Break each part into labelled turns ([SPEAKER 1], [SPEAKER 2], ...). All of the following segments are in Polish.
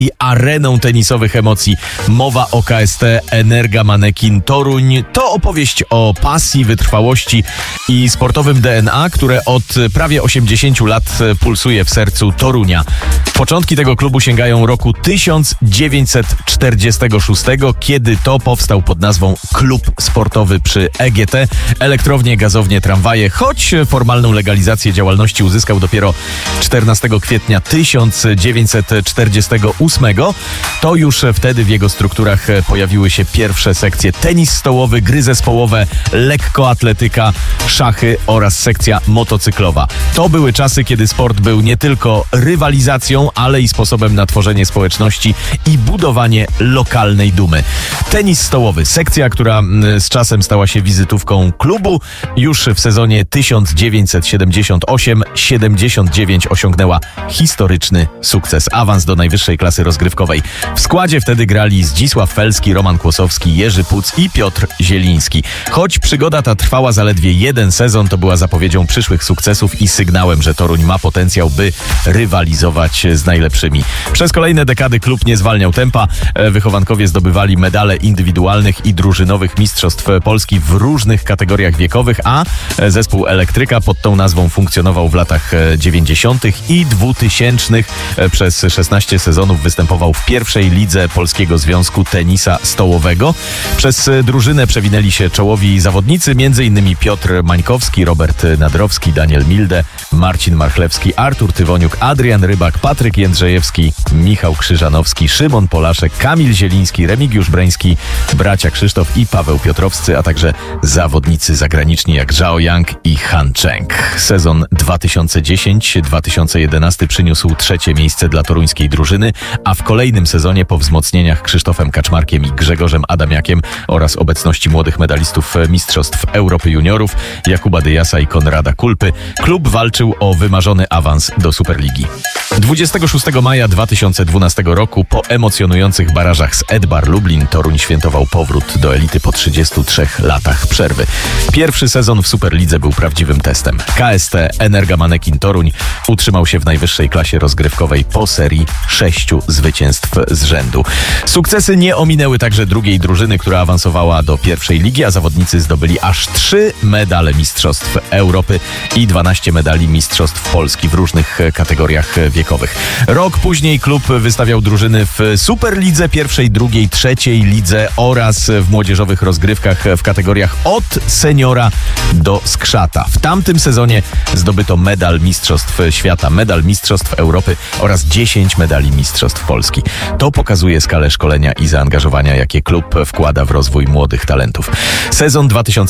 [SPEAKER 1] i areną tenisowych emocji. Mowa o KST Energa Manekin Toruń. To opowieść o pasji, wytrwałości i sportowym DNA, które od prawie 80 lat pulsuje w sercu Torunia. Początki tego klubu sięgają roku 1946, kiedy to powstał pod nazwą Klub Sportowy przy EGT, elektrownie, gazownie, tramwaje, choć formalną legalizację działalności uzyskał dopiero 14 kwietnia 1948, to już wtedy w jego strukturach pojawiły się pierwsze sekcje tenis stołowy, gry zespołowe, lekkoatletyka, szachy oraz sekcja motocyklowa. To były czasy, kiedy sport był nie tylko rywalizacją, ale i sposobem na tworzenie społeczności i budowanie lokalnej dumy. Tenis stołowy, sekcja, która z czasem stała się wizytówką klubu, już w sezonie 1978-79 osiągnęła historyczny sukces. Awans do najwyższej klasy rozgrywkowej. W składzie wtedy grali Zdzisław Felski, Roman Kłosowski, Jerzy Puc i Piotr Zieliński. Choć przygoda ta trwała zaledwie jeden sezon, to była zapowiedzią przyszłych sukcesów i sygnałem, że Toruń ma potencjał, by rywalizować z najlepszymi. Przez kolejne dekady klub nie zwalniał tempa. Wychowankowie zdobywali medale indywidualnych i drużynowych mistrzostw Polski w różnych kategoriach wiekowych, a zespół Elektryka pod tą nazwą funkcjonował w latach 90. i 2000. Przez 16 sezonów występował w pierwszej lidze Polskiego Związku Tenisa Stołowego. Przez drużynę przewinęli się czołowi zawodnicy, m.in. Piotr Mańkowski, Robert Nadrowski, Daniel Milde, Marcin Marchlewski, Artur Tywoniuk, Adrian Rybak, Patryk Jędrzejewski, Michał Krzyżanowski, Szymon Polaszek, Kamil Zieliński, Remigiusz Breński, bracia Krzysztof i Paweł Piotrowscy, a także zawodnicy zagraniczni jak Zhao Yang i Han Cheng. Sezon 2010-2011 przyniósł trzecie miejsce dla toruńskiej drużyny, a w kolejnym sezonie po wzmocnieniach Krzysztofem Kaczmarkiem i Grzegorzem Adamiakiem oraz obecności młodych medalistów Mistrzostw Europy Juniorów Jakuba Dyjasa i Konrada Kulpy, klub walczył o wymarzony awans do Superligi. 26 maja 2012 roku po emocjonujących barażach z Edbar Lublin Toruń świętował powrót do elity po 33 latach przerwy. Pierwszy sezon w Superlidze był prawdziwym testem. KST Energa Manekin Toruń utrzymał się w najwyższej klasie rozgrywkowej po serii 6 zwycięstw z rzędu. Sukcesy nie ominęły także drugiej drużyny, która awansowała do pierwszej ligi, a zawodnicy zdobyli aż 3 medale Mistrzostw Europy i 12 medali Mistrzostw Polski w różnych kategoriach wiekowych. Rok później klub wystawiał drużyny w Superlidze, pierwszej, drugiej, trzeciej lidze oraz w młodzieżowych rozgrywkach w kategoriach od seniora do skrzata. W tamtym sezonie zdobyto medal Mistrzostw Świata, medal Mistrzostw Europy oraz 10 medali Mistrzostw Polski. To pokazuje skalę szkolenia i zaangażowania, jakie klub wkłada w rozwój młodych talentów. Sezon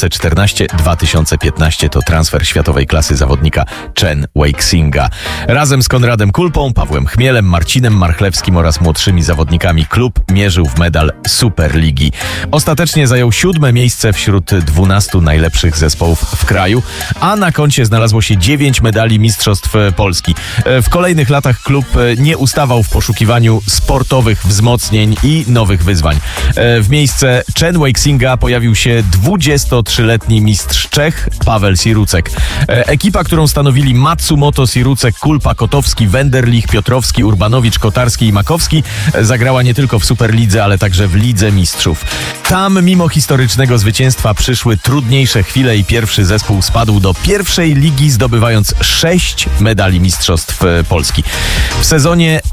[SPEAKER 1] 2014-2015 to transfer światowej klasy zawodnika Chen Weixinga. Razem z Konradem Kulpą, Pawłem Chmielem, Marcinem Marchlewskim oraz młodszymi zawodnikami klub mierzył w medal Superligi. Ostatecznie zajął 7. miejsce wśród 12 najlepszych zespołów w kraju, a na koncie znalazło się 9 medali Mistrzostw Polski. W kolejnych latach klub nie ustawał w poszukiwaniu sportowych wzmocnień i nowych wyzwań. W miejsce Chen Weixinga pojawił się 23-letni mistrz Czech Paweł Sirucek. Ekipa, którą stanowili Matsumoto, Sirucek, Kulpa, Kotowski, Wenderlich, Piotrowski, Urbanowicz, Kotarski i Makowski, zagrała nie tylko w Superlidze, ale także w Lidze Mistrzów. Tam mimo historycznego zwycięstwa przyszły trudniejsze chwile i pierwszy zespół spadł do pierwszej ligi, zdobywając 6 medali Mistrzostw Polski. W sezonie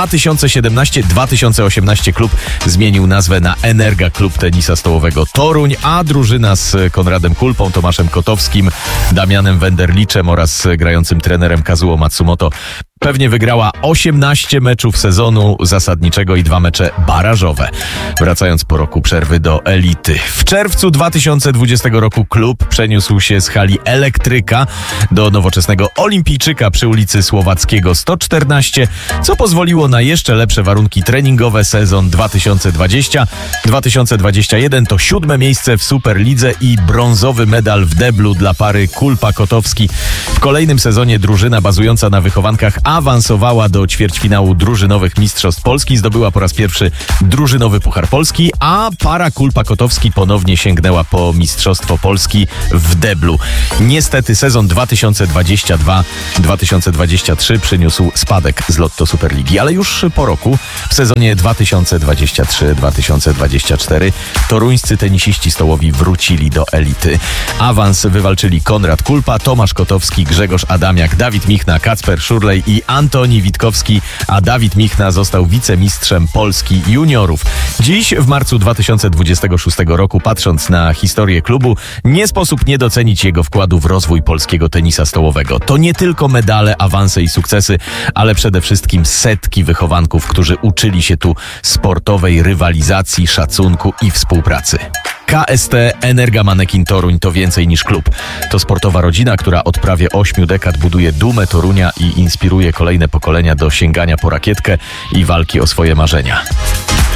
[SPEAKER 1] 2017-2018 klub zmienił nazwę na Energa Klub Tenisa Stołowego Toruń, a drużyna z Konradem Kulpą, Tomaszem Kotowskim, Damianem Wenderlichem oraz grającym trenerem Kazuo Matsumoto pewnie wygrała 18 meczów sezonu zasadniczego i 2 mecze barażowe, wracając po roku przerwy do elity. W czerwcu 2020 roku klub przeniósł się z hali Elektryka do nowoczesnego Olimpijczyka przy ulicy Słowackiego 114, co pozwoliło na jeszcze lepsze warunki treningowe. Sezon 2020-2021 to 7. miejsce w Superlidze i brązowy medal w deblu dla pary Kulpa-Kotowski. W kolejnym sezonie drużyna bazująca na wychowankach Awansowała do ćwierćfinału drużynowych Mistrzostw Polski, zdobyła po raz pierwszy drużynowy Puchar Polski, a para Kulpa-Kotowski ponownie sięgnęła po Mistrzostwo Polski w deblu. Niestety sezon 2022-2023 przyniósł spadek z Lotto Superligi, ale już po roku, w sezonie 2023-2024 toruńscy tenisiści stołowi wrócili do elity. Awans wywalczyli Konrad Kulpa, Tomasz Kotowski, Grzegorz Adamiak, Dawid Michna, Kacper Szurlej i Antoni Witkowski, a Dawid Michna został wicemistrzem Polski juniorów. Dziś, w marcu 2026 roku, patrząc na historię klubu, nie sposób nie docenić jego wkładu w rozwój polskiego tenisa stołowego. To nie tylko medale, awanse i sukcesy, ale przede wszystkim setki wychowanków, którzy uczyli się tu sportowej rywalizacji, szacunku i współpracy. KST Energa Manekin Toruń to więcej niż klub. To sportowa rodzina, która od prawie 8 dekad buduje dumę Torunia i inspiruje kolejne pokolenia do sięgania po rakietkę i walki o swoje marzenia.